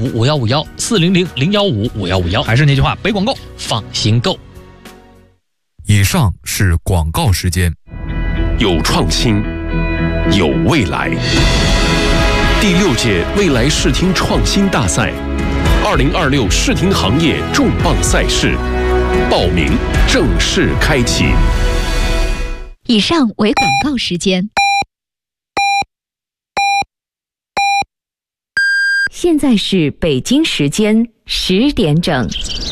0155115，400-015-5151。 还是那句话，背广告放心购。 以上是广告时间。 有创新，有未来。第6届未来视听创新大赛，2026视听行业重磅赛事报名正式开启。 以上为广告时间。 现在是北京时间10点整。